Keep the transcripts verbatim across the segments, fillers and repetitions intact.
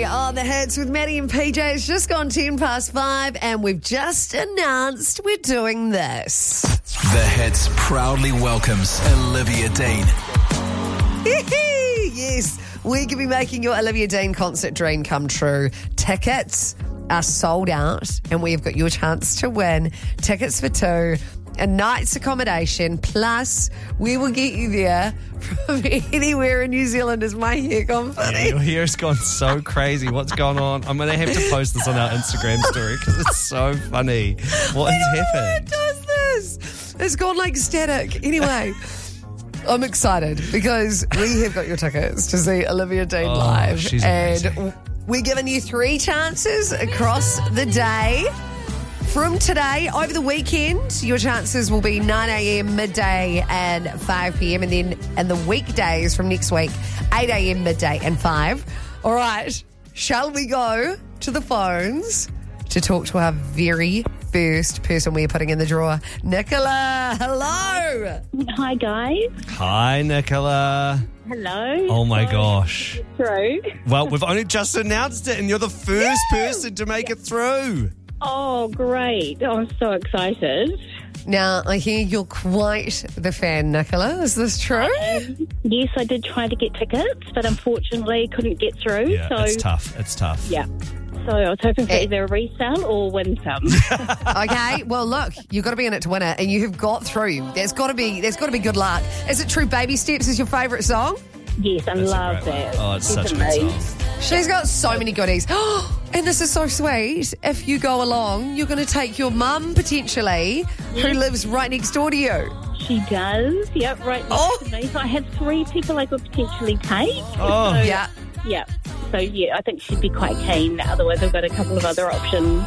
on the hits with Maddie and P J. It's just gone ten past five, and we've just announced we're doing this. The Hits proudly welcomes Olivia Dean. Yes, we could be making your Olivia Dean concert dream come true. Tickets are sold out, and we've got your chance to win tickets for two, a night's accommodation, plus we will get you there from anywhere in New Zealand. Is my hair gone funny? Yeah, your hair's gone so crazy. What's going on? I'm going to have to post this on our Instagram story because it's so funny. What has happened? Who does this? It's gone like static. Anyway, I'm excited because we have got your tickets to see Olivia Dean Oh, live. she's and amazing. we're giving you three chances across the day. From today, over the weekend, your chances will be nine a.m, midday and five p.m. And then in the weekdays from next week, eight a.m, midday and five. All right, shall we go to the phones to talk to our very first person we're putting in the drawer? Nicola, hello. Hi, guys. Hi, Nicola. Hello. Oh, my Sorry, gosh. Through. Well, we've only just announced it, and you're the first person to make it through. Oh, great. Oh, I'm so excited. Now, I hear you're quite the fan, Nicola. Is this true? Um, yes, I did try to get tickets, but unfortunately couldn't get through. Yeah, so, it's tough. It's tough. Yeah. So I was hoping for Eh. either a resale or win some. Okay, well, look, you've got to be in it to win it, and you have got through. There's got to be, there's got to be good luck. Is it true? Baby Steps is your favourite song? Yes, I That's a love great one. that. Oh, it's such a good Definitely. song. She's got so many goodies. And this is so sweet. If you go along, you're going to take your mum, potentially, who lives right next door to you. She does. Yep, right next Oh. to me. So I have three people I could potentially take. Oh. So, Yeah. Yeah. So, yeah, I think she'd be quite keen. Otherwise, I've got a couple of other options.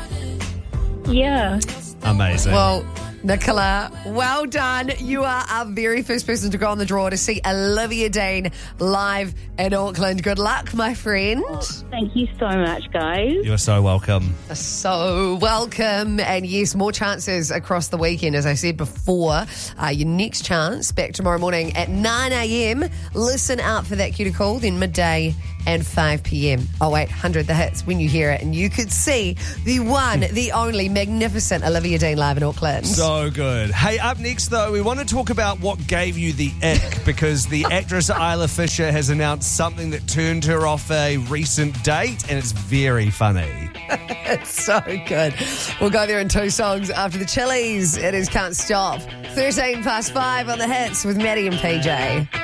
Yeah. Amazing. Well, Nicola, well done. You are our very first person to go on the draw to see Olivia Dean live in Auckland. Good luck, my friend. Thank you so much, guys. You're so welcome. So welcome. And yes, more chances across the weekend. As I said before, uh, your next chance back tomorrow morning at nine a.m. Listen out for that cue to call, then midday and five p.m. Oh, eight hundred the hits when you hear it. And you could see the one, the only magnificent Olivia Dean live in Auckland. So good. Hey, up next, though, we want to talk about what gave you the ick because the actress Isla Fisher has announced something that turned her off a recent date, and it's very funny. It's so good. We'll go there in two songs after the Chili's. It is Can't Stop. thirteen past five on the hits with Maddie and P J.